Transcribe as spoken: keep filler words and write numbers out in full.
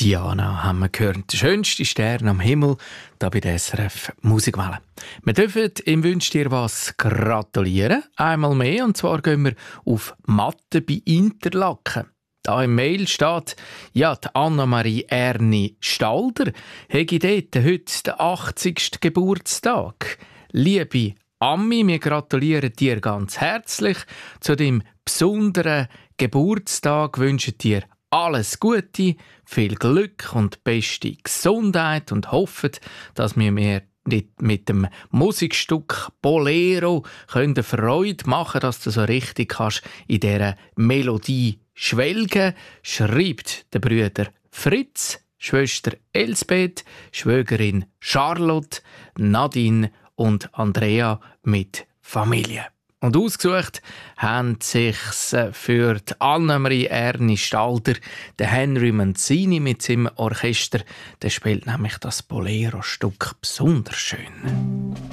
Diana haben wir gehört. Der schönste Stern am Himmel, da bei der S R F Musikwelle. Wir dürfen im «Wünsch dir was» gratulieren. Einmal mehr, und zwar gehen wir auf Mathe bei Interlaken. Da im Mail steht, ja, die Anna-Marie Erni Stalder hätte dort heute den achtzigsten Geburtstag. Liebe Ammi, wir gratulieren dir ganz herzlich zu deinem besonderen Geburtstag, wünschen dir alles Gute, viel Glück und beste Gesundheit und hoffen, dass wir mehr mit dem Musikstück Bolero können Freude machen, dass du so richtig kannst in dieser Melodie schwelgen, schreibt der Brüder Fritz, Schwester Elsbeth, Schwägerin Charlotte, Nadine und Andrea mit Familie. Und ausgesucht haben sich's für die Anna-Marie Erni Stalder der Henry Mancini mit seinem Orchester. Der spielt nämlich das Bolero-Stück besonders schön.